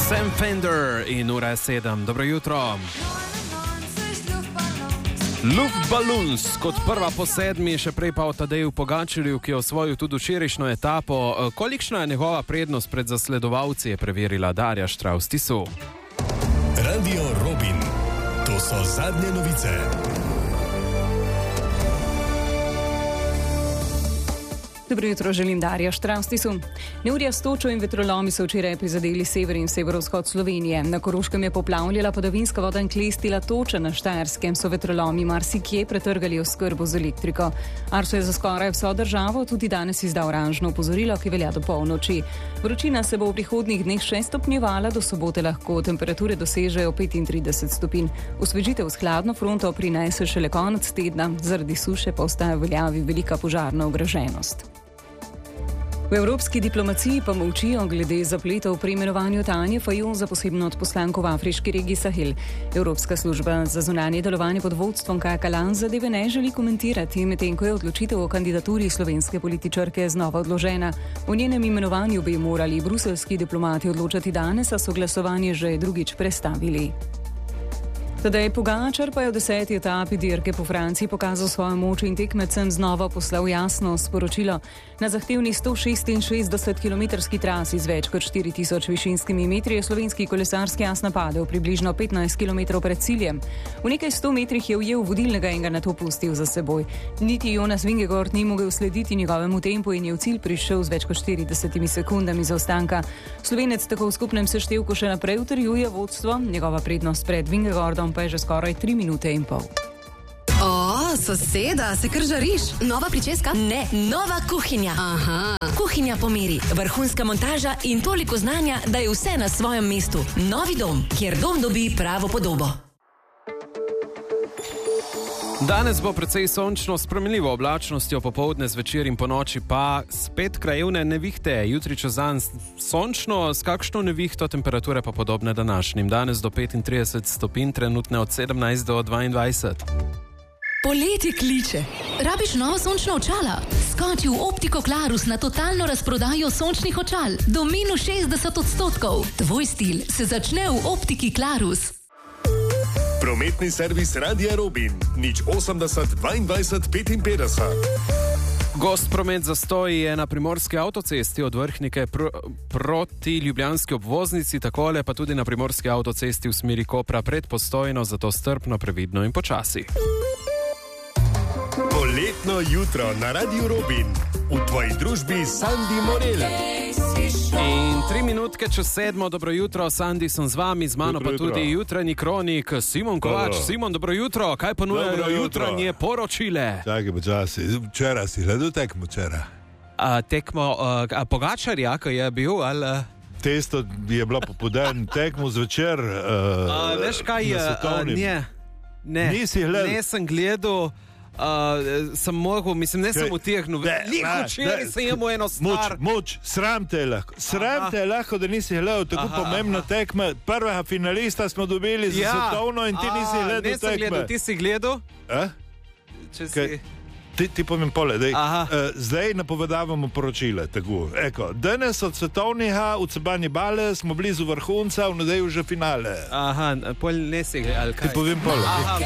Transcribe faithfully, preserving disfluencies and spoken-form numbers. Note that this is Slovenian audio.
Sam Fender in ura je sedem. Dobro jutro. Luftballons kot prva po sedmi, še prej pa o Tadeju Pogačarju, ki je osvojil tudi včerajšnjo etapo. Kolikšna je njegova prednost pred zasledovalci, je preverila Darja Štravs-Tisu. Radio Robin. To so zadnje novice. Dobro jutro, želim Darja Štravs-Tisu. Neurja s točo in vetrolomi so včeraj prizadeli sever in severovzhod Slovenije. Na Koroškem je poplavljala padavinska voda in klestila toča, na Štajerskem so vetrolomi marsikje pretrgali oskrbo z elektriko. Arso je za skoraj vso državo tudi danes izdal oranžno opozorilo, ki velja do polnoči. Vročina se bo v prihodnjih dneh še stopnjevala, do sobote lahko temperature dosežejo petintrideset stopinj. Osvežitev s hladno fronto prinese šele konec tedna, zaradi suše pa ostaja v veljavi velika požarna ogroženost. V evropski diplomaciji pa molčijo glede zapletov pri imenovanju Tanje Fajon za posebno odposlanko v afriški regiji Sahel. Evropska služba za zunanje delovanje pod vodstvom Kaja Kalan zadeve ne želi komentirati, medtem ko je odločitev o kandidaturi slovenske političarke znova odložena. O njenem imenovanju bi morali bruseljski diplomati odločati danes, a so glasovanje že drugič prestavili. Tadej Pogačar pa je v deseti etapi dirke po Franciji pokazal svojo moč in tekmecem znova poslal jasno sporočilo. Na zahtevni sto šestinšestdeset kilometrski trasi z več kot štiri tisoč višinskimi metri je slovenski kolesarski as napadel približno petnajst kilometrov pred ciljem. V nekaj sto metrih je ujel vodilnega in ga nato pustil za seboj. Niti Jonas Vingegaard ni mogel slediti njegovemu tempu in je v cilj prišel z več kot štiridesetimi sekundami zaostanka. Slovenec tako v skupnem seštevku še naprej utrjuje vodstvo, njegova prednost pred Vingegaardom pa je že skoraj tri minute in pol. O, soseda, se kar žariš? Nova pričeska? Ne, nova kuhinja. Aha, kuhinja po meri, vrhunska montaža in toliko znanja, da je vse na svojem mestu. Novi dom, kjer dom dobi pravo podobo. Danes bo precej sončno, s spremenljivo oblačnostjo, popoldne, zvečer in ponoči pa spet krajevne nevihte. Jutri čez dan sončno, s kakšno nevihto, temperature pa podobne današnjim. Danes do petintrideset stopinj, trenutne od sedemnajst do dvaindvajset. Poletje kliče. Rabiš novo sončno očala? Skoči v Optiko Klarus na totalno razprodajo sončnih očal. Do minus šestdeset odstotkov. Tvoj stil se začne v Optiki Klarus. Prometni servis Radia Robin. Nič osemdeset dvaindvajset petinpetdeset. Gost promet zastoji je na primorski avtocesti od Vrhnike pr- proti ljubljanski obvoznici, takole pa tudi na primorski avtocesti v smeri Kopra pred Postojno, zato strpno, previdno in počasi. Poletno jutro na Radio Robin. V tvoji družbi Sandi Morel. In tri minutke čez sedmo, dobro jutro, Sandi, sem z vami, z mano dobro pa jutro. Tudi jutranji kronik Simon Kovač. Dobro. Simon, dobro jutro, kaj ponujajo jutranje poročile? Čakaj, počasi, včeraj si gledal tekmo včeraj. A, tekmo, a, a Pogačarja, ko je bil, ali... Testo je bilo popoldan, tekmo zvečer uh, a, veš kaj, na svetovnim. Ne, ne, nisi gledal? Ne, sem gledal... Uh, sem mogel, mislim, ne sem utehnil. Liho včeraj sem imel eno stvar. Moč, moč, sram te je lahko. Sram Aha. te je lahko, da nisi gledal tako Aha. pomembno tekme. Prvega finalista smo dobili za ja. svetovno in ti nisi gledal tekme. Ne sem gledal, ti si gledal? Eh? Če si... Ti, ti povem pole, dej, uh, zdaj napovedavamo poročile. Tako, eko, danes od svetovnega v Cebanji Bale smo blizu vrhunca, v nedelju že finale. Aha, pol ne si gledal. Ti povem pole. Aha.